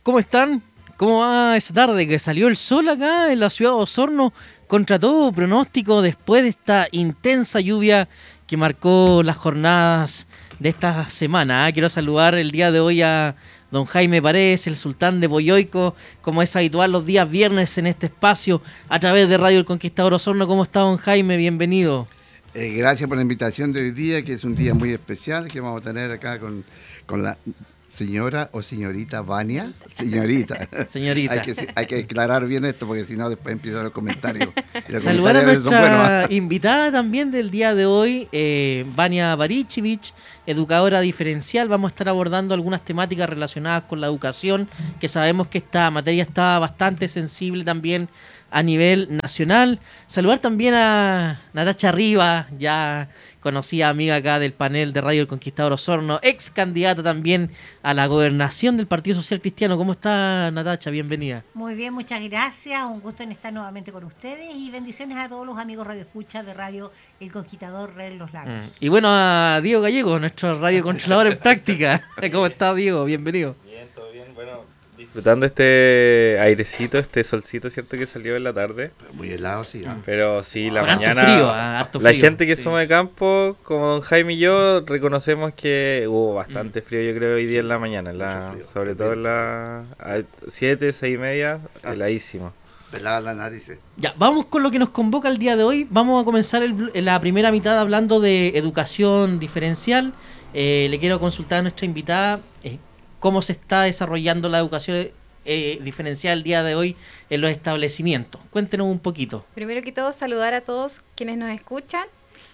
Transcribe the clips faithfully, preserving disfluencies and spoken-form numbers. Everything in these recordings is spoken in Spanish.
¿Cómo están? ¿Cómo va esa tarde que salió el sol acá en la ciudad de Osorno? Contra todo pronóstico, después de esta intensa lluvia que marcó las jornadas de esta semana. ¿eh? Quiero saludar el día de hoy a don Jaime Paredes, el sultán de Poyoico, como es habitual los días viernes en este espacio, a través de Radio El Conquistador Osorno. ¿Cómo está, don Jaime? Bienvenido. Eh, gracias por la invitación de hoy día, que es un día muy especial que vamos a tener acá con, con la señora o señorita Vania. Señorita. Señorita. hay, que, hay que aclarar bien esto porque si no después empiezan los comentarios. Los Saludar a comentarios nuestra son buenos. invitada también del día de hoy, eh, Vania Barichevich, educadora diferencial. Vamos a estar abordando algunas temáticas relacionadas con la educación, que sabemos que esta materia está bastante sensible también a nivel nacional. Saludar también a Natacha Rivas, ya conocida amiga acá del panel de Radio El Conquistador Osorno, ex candidata también a la gobernación del Partido Social Cristiano. ¿Cómo está, Natacha? Bienvenida. Muy bien, muchas gracias. Un gusto en estar nuevamente con ustedes y bendiciones a todos los amigos radioescuchas de Radio El Conquistador Red Los Lagos. Mm. Y bueno, a Diego Gallego, nuestro radiocontrolador en práctica. ¿Cómo está, Diego? Bienvenido. Bien, todo bien. Bueno, disfrutando este airecito, este solcito, ¿cierto? Que salió en la tarde. Pero muy helado, sí. ¿no? Pero sí, la Con harto mañana. frío, ah, harto la frío, gente que sí. somos de campo, como don Jaime y yo, reconocemos que hubo bastante frío, yo creo, hoy día en la mañana. En la, mucho frío. sobre todo en la siete, seis y media, Ah. heladísimo. Pelada la nariz. Ya, vamos con lo que nos convoca el día de hoy. Vamos a comenzar el- la primera mitad hablando de educación diferencial. Eh, le quiero consultar a nuestra invitada eh, cómo se está desarrollando la educación eh, diferencial el día de hoy en los establecimientos. Cuéntenos un poquito. Primero que todo, saludar a todos quienes nos escuchan.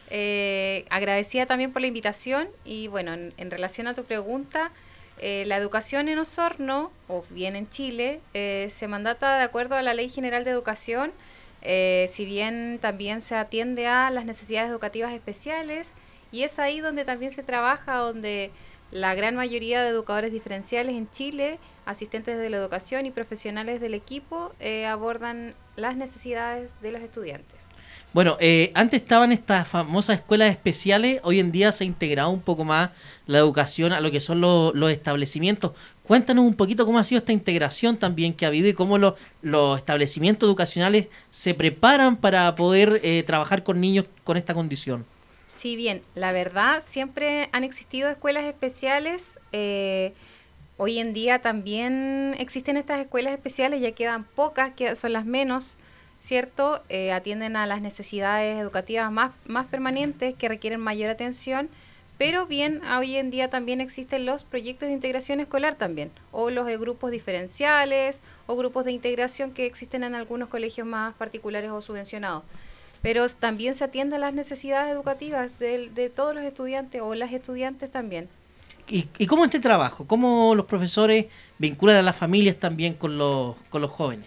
Eh, agradecida también por la invitación y bueno, en, en relación a tu pregunta, eh, la educación en Osorno, o bien en Chile, eh, se mandata de acuerdo a la Ley General de Educación, eh, si bien también se atiende a las necesidades educativas especiales, y es ahí donde también se trabaja, donde la gran mayoría de educadores diferenciales en Chile, asistentes de la educación y profesionales del equipo, eh, abordan las necesidades de los estudiantes. Bueno, eh, antes estaban estas famosas escuelas especiales, hoy en día se ha integrado un poco más la educación a lo que son los, los establecimientos. Cuéntanos un poquito cómo ha sido esta integración también que ha habido y cómo los, los establecimientos educacionales se preparan para poder eh, trabajar con niños con esta condición. Si bien, la verdad, siempre han existido escuelas especiales, eh, hoy en día también existen estas escuelas especiales, ya quedan pocas, que son las menos, ¿cierto? Eh, atienden a las necesidades educativas más, más permanentes que requieren mayor atención, pero bien, hoy en día también existen los proyectos de integración escolar también, o los de grupos diferenciales, o grupos de integración que existen en algunos colegios más particulares o subvencionados. Pero también se atiende a las necesidades educativas de, de todos los estudiantes o las estudiantes también. ¿Y, y cómo este trabajo? ¿Cómo los profesores vinculan a las familias también con los, con los jóvenes?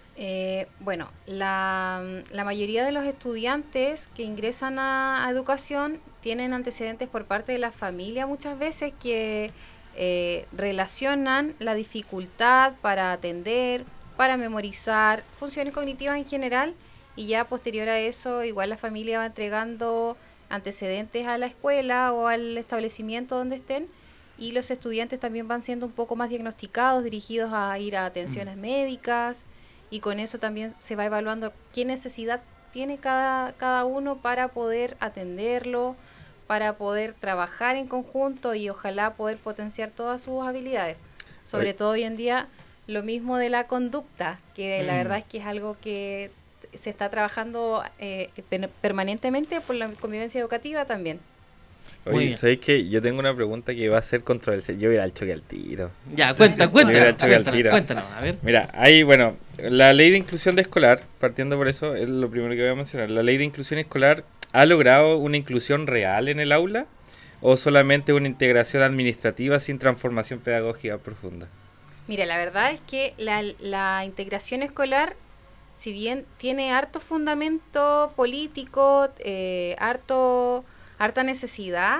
Eh, bueno, la, la mayoría de los estudiantes que ingresan a, a educación tienen antecedentes por parte de la familia muchas veces que eh, relacionan la dificultad para atender, para memorizar, funciones cognitivas en general, y ya posterior a eso igual la familia va entregando antecedentes a la escuela o al establecimiento donde estén, y los estudiantes también van siendo un poco más diagnosticados, dirigidos a ir a atenciones mm. médicas, y con eso también se va evaluando qué necesidad tiene cada, cada uno para poder atenderlo, para poder trabajar en conjunto y ojalá poder potenciar todas sus habilidades. Sobre todo hoy en día lo mismo de la conducta, que mm. la verdad es que es algo que se está trabajando eh, permanentemente por la convivencia educativa también. Oye, ¿sabéis que yo tengo una pregunta que va a ser controversial? Yo voy al choque al tiro. Ya, cuenta, cuéntanos, cuéntanos, cuéntanos, a ver. Mira, hay, bueno, la ley de inclusión de escolar, partiendo por eso, es lo primero que voy a mencionar. ¿La ley de inclusión escolar ha logrado una inclusión real en el aula o solamente una integración administrativa sin transformación pedagógica profunda? Mira, la verdad es que la, la integración escolar, si bien tiene harto fundamento político, eh, harto, harta necesidad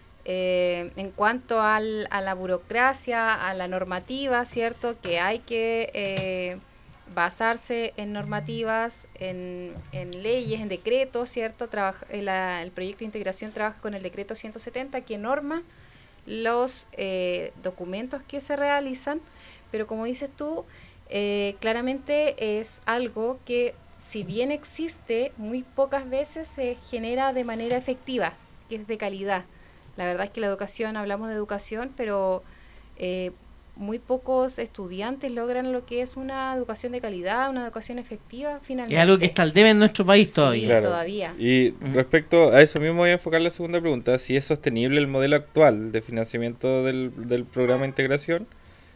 eh, en cuanto al, a la burocracia, a la normativa, ¿cierto? Que hay que eh, basarse en normativas, en, en leyes, en decretos, ¿cierto? Trabaja, la, el proyecto de integración trabaja con el decreto ciento setenta que norma los eh, documentos que se realizan, pero como dices tú, eh, claramente es algo que, si bien existe, muy pocas veces se genera de manera efectiva, que es de calidad. La verdad es que la educación, hablamos de educación, pero eh, muy pocos estudiantes logran lo que es una educación de calidad, una educación efectiva, finalmente. Es algo que está al debe en nuestro país todavía. Sí, Claro. todavía. Y Mm. respecto a eso mismo voy a enfocar la segunda pregunta, si es sostenible el modelo actual de financiamiento del, del programa de integración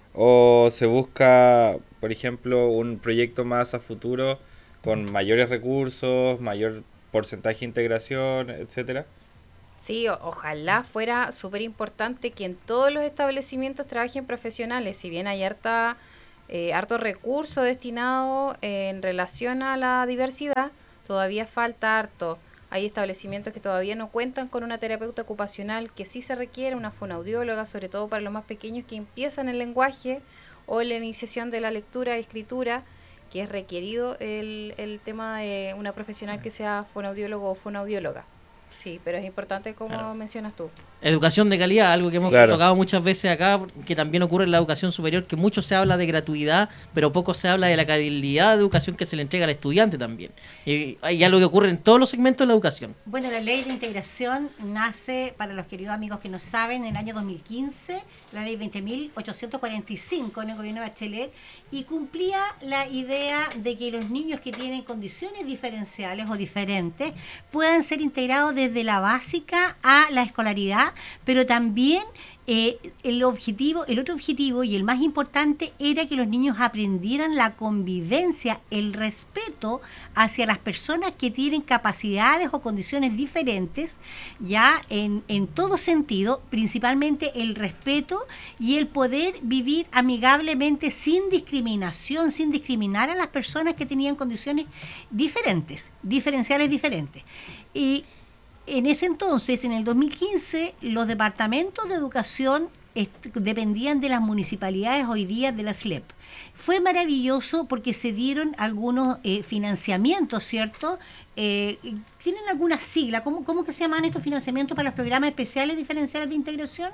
o se busca, por ejemplo, un proyecto más a futuro con mayores recursos, mayor porcentaje de integración, etcétera. Sí, o- ojalá fuera súper importante que en todos los establecimientos trabajen profesionales, si bien hay harta, eh, harto recurso destinado eh, en relación a la diversidad, todavía falta harto. Hay establecimientos que todavía no cuentan con una terapeuta ocupacional, que sí se requiere, una fonoaudióloga, sobre todo para los más pequeños que empiezan el lenguaje o la iniciación de la lectura y escritura, que es requerido el, el tema de una profesional que sea fonoaudiólogo o fonoaudióloga. Sí, pero es importante como Claro. mencionas tú. Educación de calidad, algo que hemos Claro. tocado muchas veces acá, que también ocurre en la educación superior, que mucho se habla de gratuidad, pero poco se habla de la calidad de educación que se le entrega al estudiante también. Y hay algo que ocurre en todos los segmentos de la educación. Bueno, la ley de integración nace, para los queridos amigos que no saben, en el año dos mil quince, la ley veinte mil ochocientos cuarenta y cinco en el gobierno de Bachelet, y cumplía la idea de que los niños que tienen condiciones diferenciales o diferentes puedan ser integrados desde la básica a la escolaridad, pero también eh, el objetivo, el otro objetivo y el más importante era que los niños aprendieran la convivencia, el respeto hacia las personas que tienen capacidades o condiciones diferentes, ya en, en todo sentido, principalmente el respeto y el poder vivir amigablemente sin discriminación, sin discriminar a las personas que tenían condiciones diferentes, diferenciales diferentes. Y en ese entonces, en el dos mil quince, los departamentos de educación est- dependían de las municipalidades, hoy día de la S L E P. Fue maravilloso porque se dieron algunos eh, financiamientos, ¿cierto? Eh, ¿Tienen alguna sigla? ¿Cómo, ¿Cómo que se llaman estos financiamientos para los programas especiales diferenciales de integración?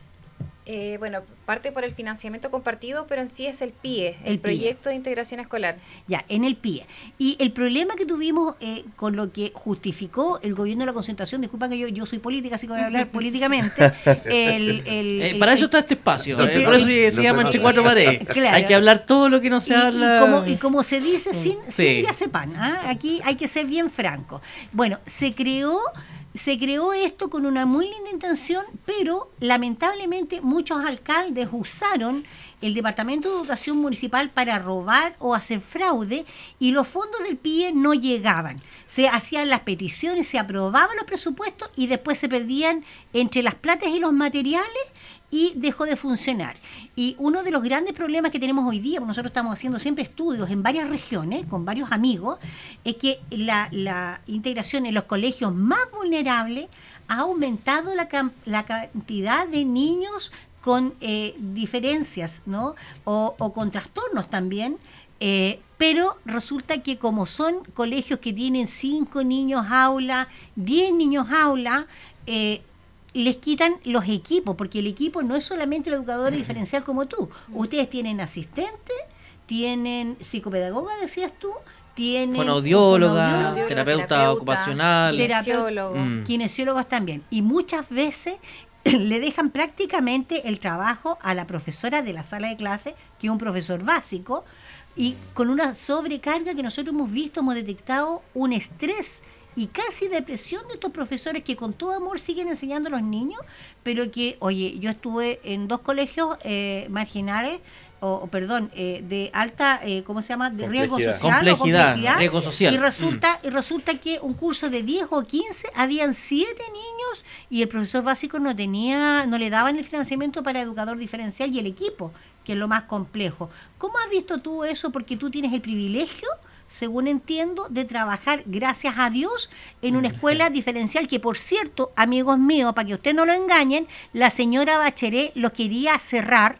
Eh, bueno, parte por el financiamiento compartido, pero en sí es el P I E, el, El P I E. Proyecto de Integración Escolar. Ya, en el P I E. Y el problema que tuvimos eh, con lo que justificó el gobierno de la concentración, disculpa que yo, yo soy política, así que voy a hablar políticamente. El, el, Eh, el- para eso el- está este espacio. No eh, se por eso nota, se no se llama nota. Entre Cuatro Paredes. Claro. Hay que hablar todo lo que no se y, habla. y como, y como se dice, sin, Sí. sin diazepam, ¿ah? Aquí hay que ser bien franco. Bueno, se creó, se creó esto con una muy linda intención, pero lamentablemente muchos alcaldes usaron el Departamento de Educación Municipal para robar o hacer fraude, y los fondos del P I E no llegaban. Se hacían las peticiones, se aprobaban los presupuestos y después se perdían entre las platas y los materiales y dejó de funcionar. Y uno de los grandes problemas que tenemos hoy día, porque nosotros estamos haciendo siempre estudios en varias regiones, con varios amigos, es que la, la integración en los colegios más vulnerables ha aumentado la, cam- la cantidad de niños con eh, diferencias, ¿no? O, o con trastornos también, eh, pero resulta que como son colegios que tienen cinco niños aula, diez niños aula, eh, les quitan los equipos, porque el equipo no es solamente el educador diferencial como tú. Ustedes tienen asistente, tienen psicopedagoga, decías tú, tienen Fonoaudióloga, fonoaudióloga, terapeuta, terapeuta, ocupacional. kinesiólogo. Mm. kinesiólogos también. Y muchas veces le dejan prácticamente el trabajo a la profesora de la sala de clase, que es un profesor básico, y con una sobrecarga que nosotros hemos visto, hemos detectado un estrés y casi depresión de estos profesores que con todo amor siguen enseñando a los niños, pero que, oye, yo estuve en dos colegios eh, marginales, o, o perdón, eh, de alta, eh, ¿cómo se llama? De riesgo Complejidad. social. o Complejidad, riesgo social. Y resulta, y resulta que un curso de diez o quince, habían siete niños y el profesor básico no tenía, no le daban el financiamiento para educador diferencial y el equipo, que es lo más complejo. ¿Cómo has visto tú eso? Porque tú tienes el privilegio, según entiendo, de trabajar, gracias a Dios, en una escuela diferencial que, por cierto, amigos míos, para que ustedes no lo engañen, la señora Bachelet lo quería cerrar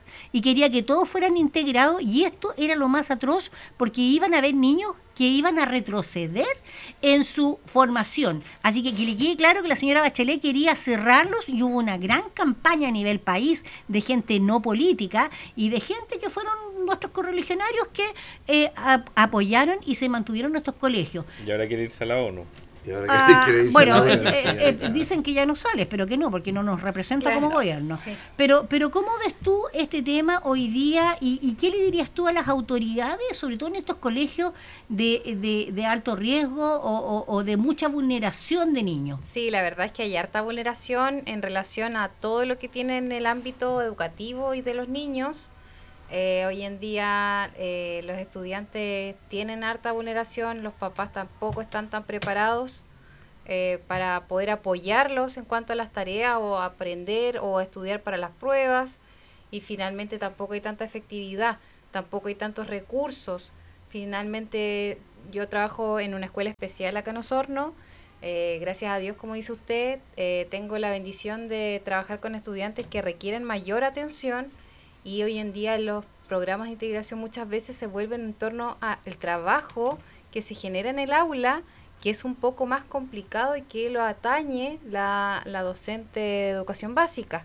y quería que todos fueran integrados, y esto era lo más atroz porque iban a haber niños que iban a retroceder en su formación. Así que que le quede claro que la señora Bachelet quería cerrarlos, y hubo una gran campaña a nivel país de gente no política y de gente que fueron nuestros correligionarios que eh, a, apoyaron y se mantuvieron nuestros colegios. Y ahora quiere irse a la ONU. Y ahora Ah, que- que dice bueno, la eh, buena, eh, sí, eh, claro. dicen que ya no sale, pero que no, porque no nos representa Claro, como gobierno. sí. Pero, pero ¿cómo ves tú este tema hoy día y, y qué le dirías tú a las autoridades, sobre todo en estos colegios de, de, de alto riesgo o, o- o de mucha vulneración de niños? Sí, la verdad es que hay harta vulneración en relación a todo lo que tiene en el ámbito educativo y de los niños. Eh, hoy en día eh, los estudiantes tienen harta vulneración, los papás tampoco están tan preparados eh, para poder apoyarlos en cuanto a las tareas o aprender o estudiar para las pruebas, y finalmente tampoco hay tanta efectividad, tampoco hay tantos recursos. Finalmente yo trabajo en una escuela especial acá en Osorno. Eh, gracias a Dios, como dice usted, eh, tengo la bendición de trabajar con estudiantes que requieren mayor atención, y hoy en día los programas de integración muchas veces se vuelven en torno al trabajo que se genera en el aula, que es un poco más complicado y que lo atañe la, la docente de educación básica.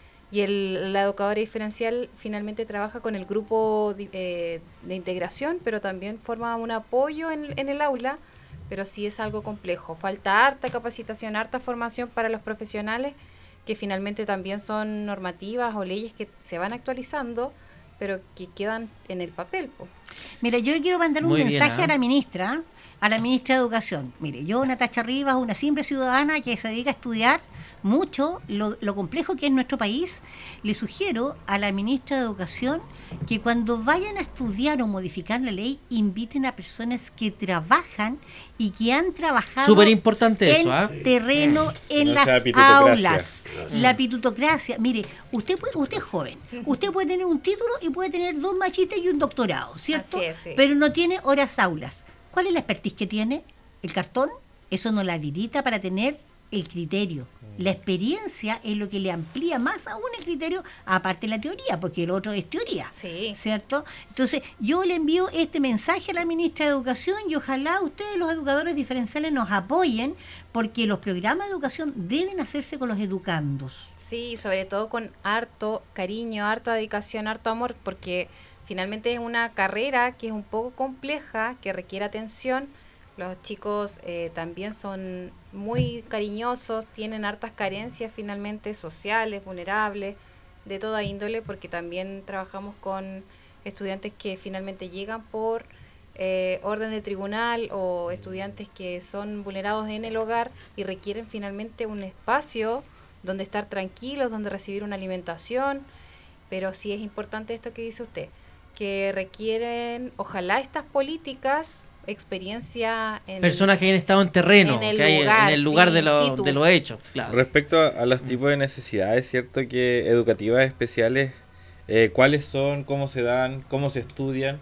Y el, la educadora diferencial finalmente trabaja con el grupo de, eh, de integración, pero también forma un apoyo en, en el aula, pero sí es algo complejo. Falta harta capacitación, harta formación para los profesionales, que finalmente también son normativas o leyes que se van actualizando, pero que quedan en el papel, po. Mira, yo le quiero mandar un Muy bien, mensaje ¿ah? a la ministra, a la ministra de Educación. Mire, yo, Natacha Rivas, una simple ciudadana que se dedica a estudiar mucho lo, lo complejo que es nuestro país, le sugiero a la ministra de Educación que cuando vayan a estudiar o modificar la ley, inviten a personas que trabajan y que han trabajado Súper importante en eso, ¿ah? terreno, en No las sea pitutocracia. aulas. La pitutocracia. Mire, usted puede, usted es joven, usted puede tener un título y puede tener dos machitas y un doctorado, ¿cierto? Así es, sí. Pero no tiene horas aulas. ¿Cuál es la expertise que tiene? ¿El cartón? Eso no la habilita para tener el criterio. La experiencia es lo que le amplía más aún el criterio, aparte de la teoría, porque el otro es teoría. Sí. ¿Cierto? Entonces, yo le envío este mensaje a la ministra de Educación y ojalá ustedes, los educadores diferenciales, nos apoyen, porque los programas de educación deben hacerse con los educandos. Sí, sobre todo con harto cariño, harta dedicación, harto amor, porque finalmente es una carrera que es un poco compleja, que requiere atención. Los chicos eh, también son muy cariñosos, tienen hartas carencias finalmente sociales, vulnerables, de toda índole, porque también trabajamos con estudiantes que finalmente llegan por eh, orden de tribunal, o estudiantes que son vulnerados en el hogar y requieren finalmente un espacio donde estar tranquilos, donde recibir una alimentación. Pero sí es importante esto que dice usted, que requieren, ojalá, estas políticas, experiencia en Personas que hayan estado en terreno, en el que hay lugar, en el lugar sí, de, lo, situ. de los hechos. Claro. Respecto a, a los tipos de necesidades, ¿cierto? Que educativas especiales, eh, ¿cuáles son? ¿Cómo se dan? ¿Cómo se estudian?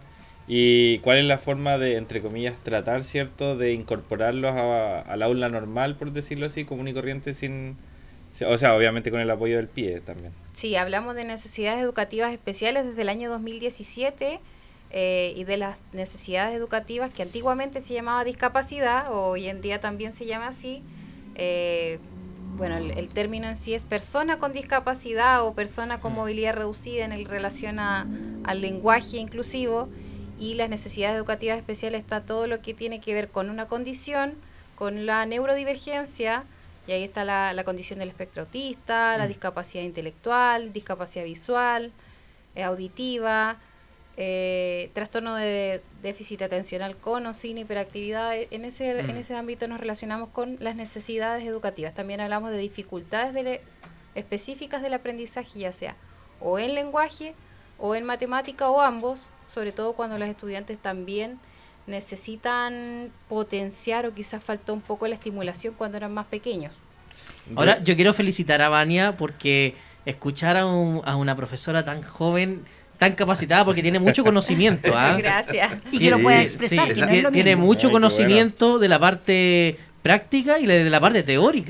¿Y cuál es la forma de, entre comillas, tratar, ¿cierto? De incorporarlos a- al aula normal, por decirlo así, común y corriente, sin... O sea, obviamente con el apoyo del P I E también. Sí, hablamos de necesidades educativas especiales desde el año dos mil diecisiete, eh, y de las necesidades educativas que antiguamente se llamaba discapacidad, o hoy en día también se llama así. Eh, bueno, el, el término en sí es persona con discapacidad o persona con movilidad reducida en el relación a, al lenguaje inclusivo. Y las necesidades educativas especiales está todo lo que tiene que ver con una condición, con la neurodivergencia, y ahí está la, la condición del espectro autista, la discapacidad intelectual, discapacidad visual, eh, auditiva, eh, trastorno de déficit atencional con o sin hiperactividad. En ese, en ese ámbito nos relacionamos con las necesidades educativas. También hablamos de dificultades de específicas del aprendizaje, ya sea o en lenguaje o en matemática o ambos, sobre todo cuando los estudiantes también necesitan potenciar o quizás faltó un poco la estimulación cuando eran más pequeños. Ahora, yo quiero felicitar a Vania porque escuchar a, un- a una profesora tan joven, tan capacitada, porque tiene mucho conocimiento. ¿Ah? Gracias. Y que lo Sí, pueda sí, expresar, sí, que no Tiene- es lo tiene mismo. mucho Ay, qué conocimiento de la parte práctica y la- de la parte teórica.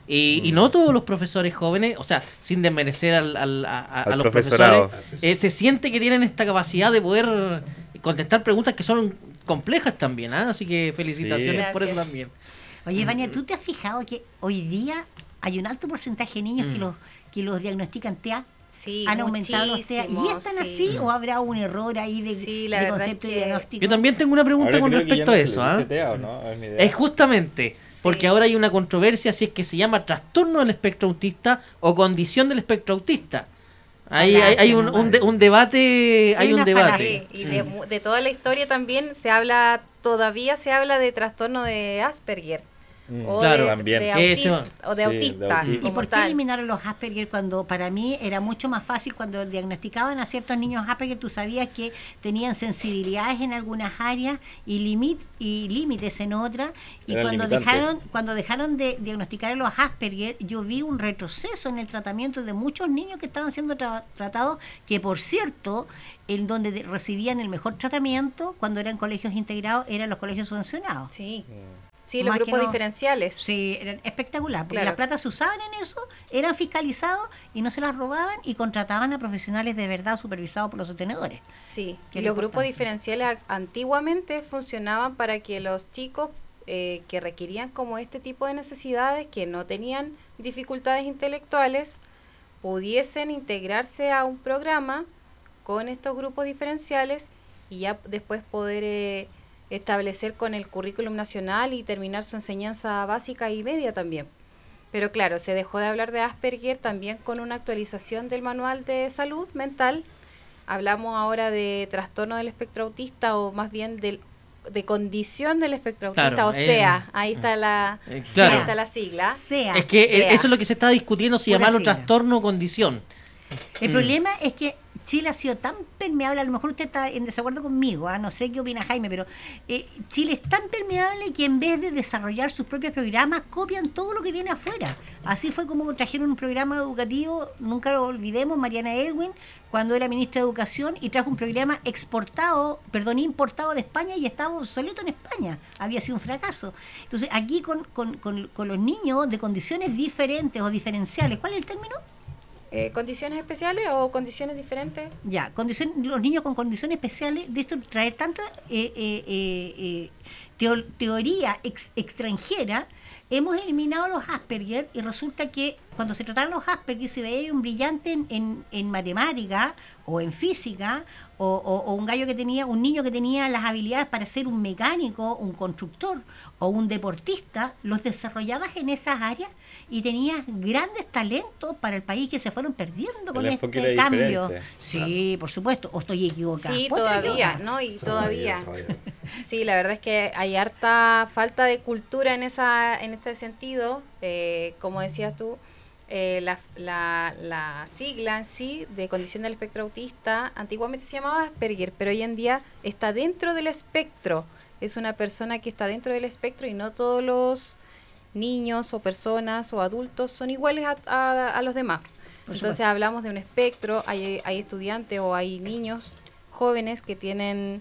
Y, y no todos los profesores jóvenes, o sea, sin desmerecer al, al- a, a- a Al los profesorado. profesores, eh, se siente que tienen esta capacidad de poder contestar preguntas que son complejas también, ¿ah? Así que felicitaciones Sí. por eso Gracias. también. Oye, Vania, ¿tú te has fijado que hoy día hay un alto porcentaje de niños que Mm. los que los diagnostican T E A? Sí, ¿Han aumentado los T E A? ¿Y muchísimo, están sí. así o habrá un error ahí de, Sí, la de verdad concepto es y que- diagnóstico? Yo también tengo una pregunta Ahora con creo que ya respecto no a se le eso, dice ¿ah? T E A, ¿o no? Es mi idea. Es justamente, porque Sí. ahora hay una controversia si es que se llama trastorno del espectro autista o condición del espectro autista. Hay, hay, hay un, un, de- un debate, hay Hay un una debate. Sí, y de, mu- de toda la historia también se habla, todavía se habla de trastorno de Asperger. Mm, O claro, de, también. de Eso. autis- o de Sí, de autista. autismo. ¿Y como por qué tal. eliminaron los Asperger cuando para mí era mucho más fácil cuando diagnosticaban a ciertos niños Asperger? Tú sabías que tenían sensibilidades en algunas áreas y limit, y límites en otras. Y Eran cuando limitantes. dejaron cuando dejaron de diagnosticar a los Asperger, yo vi un retroceso en el tratamiento de muchos niños que estaban siendo tra- tratados, que por cierto, en donde de- recibían el mejor tratamiento cuando eran colegios integrados, eran los colegios subvencionados. Sí, Mm. sí, Más los que grupos no- diferenciales. Sí, eran espectacular, porque Claro. las platas se usaban en eso, eran fiscalizados y no se las robaban y contrataban a profesionales de verdad supervisados por los sostenedores. Sí, Que y era los grupos importante. diferenciales a- antiguamente funcionaban para que los chicos eh, que requerían como este tipo de necesidades, que no tenían dificultades intelectuales, pudiesen integrarse a un programa con estos grupos diferenciales y ya después poder eh, establecer con el currículum nacional y terminar su enseñanza básica y media también. Pero claro, se dejó de hablar de Asperger también con una actualización del manual de salud mental. Hablamos ahora de trastorno del espectro autista o más bien del, de condición del espectro autista, Claro, o eh, sea, ahí está la, eh, claro. ahí está la sigla. Sea. Es que eh, sea. eso es lo que se está discutiendo, si Pura llamarlo sigla. trastorno o condición. El Mm. problema es que Chile ha sido tan permeable, a lo mejor usted está en desacuerdo conmigo, ¿ah? No sé qué opina Jaime, pero eh, Chile es tan permeable que en vez de desarrollar sus propios programas, copian todo lo que viene afuera. Así fue como trajeron un programa educativo, nunca lo olvidemos, Mariana Elwin, cuando era ministra de Educación, y trajo un programa exportado, perdón, importado de España y estaba obsoleto en España. Había sido un fracaso. Entonces, aquí con, con, con, con los niños de condiciones diferentes o diferenciales, ¿cuál es el término? Eh, ¿Condiciones especiales o condiciones diferentes? Ya, condición, los niños con condiciones especiales, de esto traer tanta eh, eh, eh, eh, teo- teoría ex- extranjera, hemos eliminado los Asperger y resulta que cuando se trataban los Asperger se veía un brillante en, en, en matemática o en física o, o- o un gallo que tenía, un niño que tenía las habilidades para ser un mecánico, un constructor o un deportista, los desarrollabas en esas áreas y tenías grandes talentos para el país que se fueron perdiendo con El enfoque este era cambio. diferente. Sí, por supuesto, o estoy equivocada. Sí, Ponte todavía, equivocada. ¿no? Y todavía. todavía. Sí, la verdad es que hay harta falta de cultura en esa en este sentido. Eh, como decías tú, eh, la, la, la sigla en sí de condición del espectro autista, antiguamente se llamaba Asperger, pero hoy en día está dentro del espectro. Es una persona que está dentro del espectro y no todos los niños o personas o adultos son iguales a, a, a los demás. Por Entonces supuesto. hablamos de un espectro, hay, hay estudiantes o hay niños jóvenes que tienen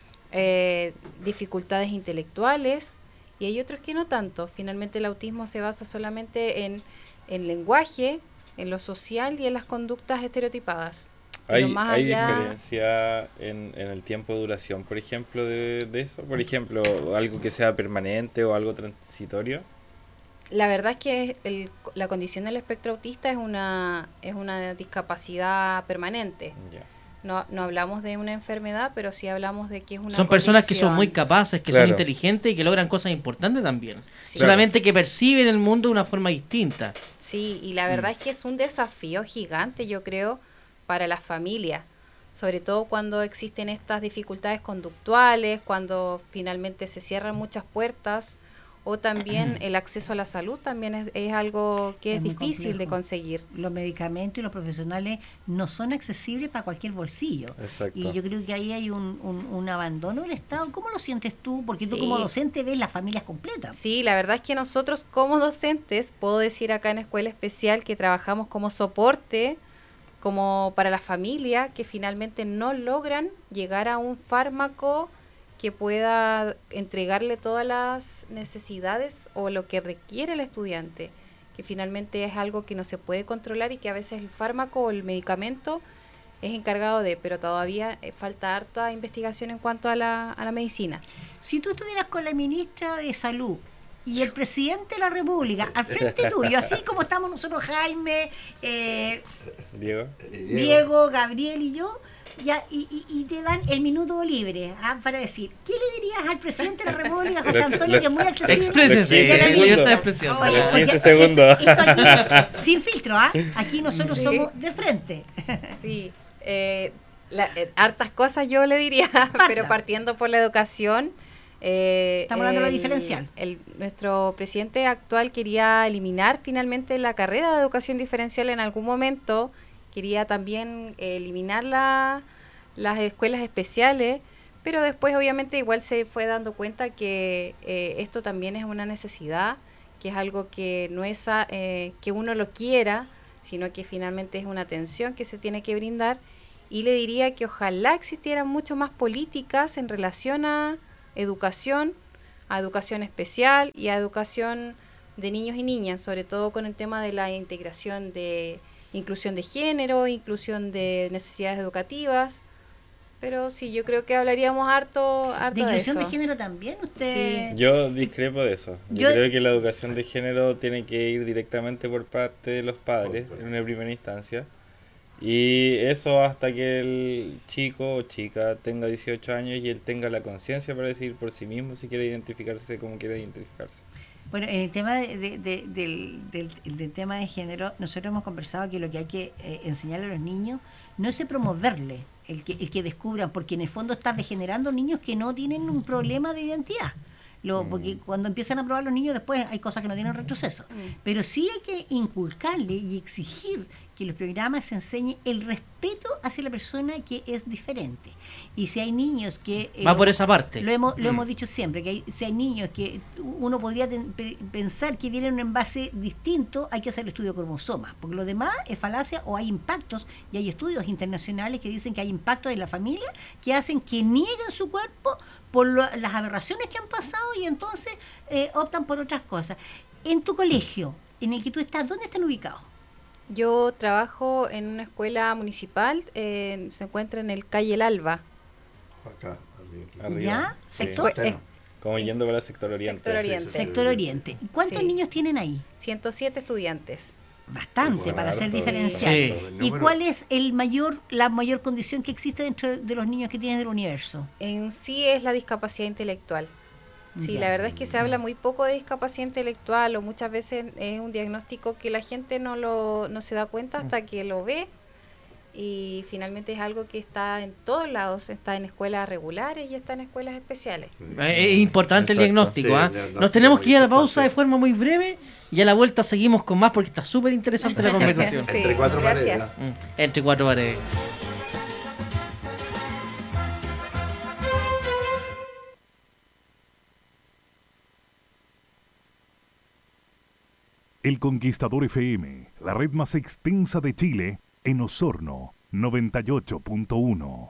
eh, dificultades intelectuales y hay otros que no tanto. Finalmente el autismo se basa solamente en, en lenguaje, en lo social y en las conductas estereotipadas. Pero ¿Hay, más hay allá- diferencia en, en el tiempo de duración, por ejemplo, de, de eso? Por ejemplo, algo que sea permanente o algo transitorio. La verdad es que el- la condición del espectro autista es una, es una discapacidad permanente. Ya. No, no hablamos de una enfermedad, pero sí hablamos de que es una Son personas que son condición. muy capaces, que Claro. son inteligentes y que logran cosas importantes también. Sí. Solamente que perciben el mundo de una forma distinta. Sí, y la verdad es que es un desafío gigante, yo creo, para las familias, sobre todo cuando existen estas dificultades conductuales, cuando finalmente se cierran muchas puertas, o también el acceso a la salud también es, es algo que es, Es muy difícil de complejo. conseguir. Los medicamentos y los profesionales no son accesibles para cualquier bolsillo. Exacto. Y yo creo que ahí hay un, un, un abandono del Estado. ¿Cómo lo sientes tú? Porque tú Sí. como docente ves las familias completas. Sí, la verdad es que nosotros como docentes, puedo decir acá en Escuela Especial que trabajamos como soporte, como para la familia, que finalmente no logran llegar a un fármaco que pueda entregarle todas las necesidades o lo que requiere el estudiante, que finalmente es algo que no se puede controlar y que a veces el fármaco o el medicamento es encargado de, pero todavía eh, falta harta investigación en cuanto a la, a la medicina. Si tú estuvieras con la ministra de Salud y el presidente de la República al frente tuyo, así como estamos nosotros, Jaime, eh, Diego. Diego, Gabriel y yo, ya, y, y, y te dan el minuto libre, ¿ah? Para decir, ¿qué le dirías al presidente de la República, José Antonio, que es muy accesible? Exprésense, Y a la sí, ministra- libertad de expresión. Oye, Los porque quince esto- segundos. Esto aquí es sin filtro, ¿ah? Aquí nosotros Sí. somos de frente. Sí, eh, la- eh, hartas cosas yo le diría, pero partiendo por la educación. eh, Estamos hablando de lo el- diferencial. el- nuestro presidente actual quería eliminar finalmente la carrera de educación diferencial en algún momento. Quería también eh, eliminar la, las escuelas especiales, pero después obviamente igual se fue dando cuenta que eh, esto también es una necesidad, que es algo que no es a- eh, que uno lo quiera, sino que finalmente es una atención que se tiene que brindar. Y le diría que ojalá existieran mucho más políticas en relación a educación, a educación especial y a educación de niños y niñas, sobre todo con el tema de la integración de inclusión de género, inclusión de necesidades educativas. Pero sí, yo creo que hablaríamos harto, harto ¿De de, inclusión eso. de género también? Usted... Sí. Yo discrepo de eso. Yo, Yo- creo que la educación de género tiene que ir directamente por parte de los padres en una primera instancia. Y eso hasta que el chico o chica tenga dieciocho años y él tenga la conciencia para decidir por sí mismo si quiere identificarse como quiere identificarse. Bueno, en el tema de, de- de- del, del, del tema de género, nosotros hemos conversado que lo que hay que eh, enseñarle a los niños no es promoverle el que, el que descubran, porque en el fondo estás degenerando niños que no tienen un problema de identidad. Lo, porque cuando empiezan a probar los niños después hay cosas que no tienen retroceso. Pero sí hay que inculcarle y exigir que los programas se enseñe el respeto hacia la persona que es diferente. Y si hay niños que... eh, Va por esa parte. Lo hemos, lo hemos dicho siempre, que hay, si hay niños que uno podría ten- pe- pensar que vienen en un envase distinto, hay que hacer el estudio de cromosomas, porque lo demás es falacia o hay impactos, y hay estudios internacionales que dicen que hay impactos en la familia que hacen que nieguen su cuerpo por lo- las aberraciones que han pasado y entonces eh, optan por otras cosas. En tu colegio, en el que tú estás, ¿dónde están ubicados? Yo trabajo en una escuela municipal, eh, se encuentra en el calle El Alba. Acá, arriba. Arriba. ¿Ya? Sí. ¿Sector? Fue- eh, Como yendo para el sector oriente. Sector oriente. Sector Oriente. ¿Cuántos Sí. niños tienen ahí? ciento siete estudiantes. Bastante, Bueno, para ser harto. diferencial. Sí. ¿Y cuál es el mayor, la mayor condición que existe dentro de los niños que tienes del universo? En sí es la discapacidad intelectual. Sí, Ya. la verdad es que se habla muy poco de discapacidad intelectual o muchas veces es un diagnóstico que la gente no lo no se da cuenta hasta que lo ve y finalmente es algo que está en todos lados, está en escuelas regulares y está en escuelas especiales. Eh, Es importante el Exacto. diagnóstico. Sí, ¿ah? el diagnóstico Nos tenemos es que ir a la importante. pausa de forma muy breve y a la vuelta seguimos con más porque está súper interesante la conversación. Sí, Entre cuatro gracias. paredes, Mm, Entre cuatro paredes. El Conquistador F M, la red más extensa de Chile, en Osorno, noventa y ocho punto uno.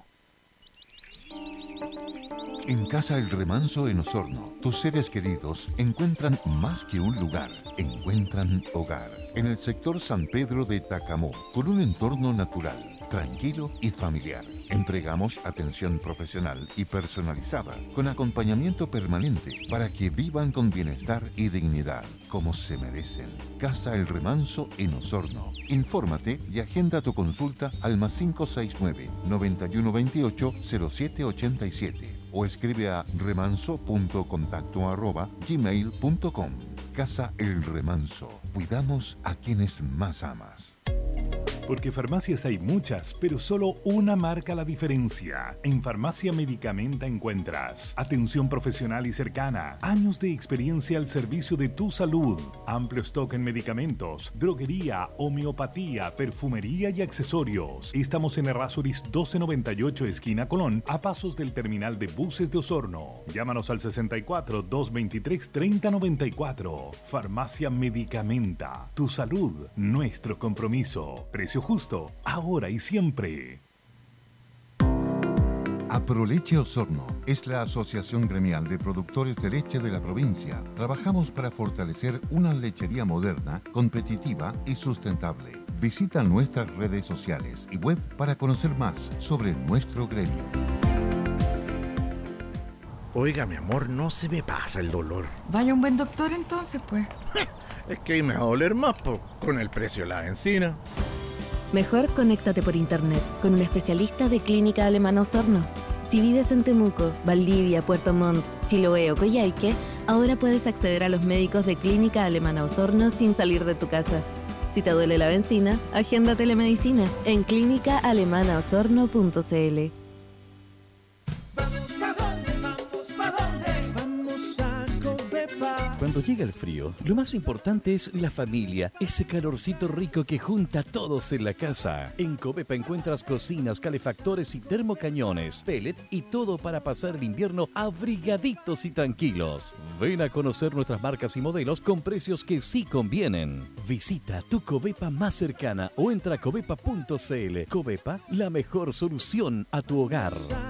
En Casa El Remanso en Osorno, tus seres queridos encuentran más que un lugar, encuentran hogar. En el sector San Pedro de Tacamó, con un entorno natural, tranquilo y familiar. Entregamos atención profesional y personalizada, con acompañamiento permanente, para que vivan con bienestar y dignidad, como se merecen. Casa El Remanso en Osorno. Infórmate y agenda tu consulta al más cinco seis nueve, noventa y uno veintiocho, cero siete ochenta y siete o escribe a remanso.contacto arroba gmail punto com. Casa El Remanso. Cuidamos a quienes más amas. Porque farmacias hay muchas, pero solo una marca la diferencia. En Farmacia Medicamenta encuentras atención profesional y cercana, años de experiencia al servicio de tu salud, amplio stock en medicamentos, droguería, homeopatía, perfumería y accesorios. Estamos en Errázuriz doce noventa y ocho, esquina Colón, a pasos del terminal de buses de Osorno. Llámanos al sesenta y cuatro, doscientos veintitrés, treinta noventa y cuatro. Farmacia Medicamenta. Tu salud, nuestro compromiso. Precio justo, ahora y siempre. Aproleche Osorno es la asociación gremial de productores de leche de la provincia. Trabajamos para fortalecer una lechería moderna, competitiva y sustentable. Visita nuestras redes sociales y web para conocer más sobre nuestro gremio. Oiga, mi amor, no se me pasa el dolor. Vaya un buen doctor entonces, pues. Es que ahí me va a doler más, po, con el precio de la benzina. Mejor conéctate por internet con un especialista de Clínica Alemana Osorno. Si vives en Temuco, Valdivia, Puerto Montt, Chiloé o Coyhaique, ahora puedes acceder a los médicos de Clínica Alemana Osorno sin salir de tu casa. Si te duele la benzina, agenda telemedicina en clínica alemana osorno punto c l. Cuando llega el frío, lo más importante es la familia, ese calorcito rico que junta a todos en la casa. En Covepa encuentras cocinas, calefactores y termocañones, pellet y todo para pasar el invierno abrigaditos y tranquilos. Ven a conocer nuestras marcas y modelos con precios que sí convienen. Visita tu Covepa más cercana o entra a covepa punto c l. Covepa, la mejor solución a tu hogar.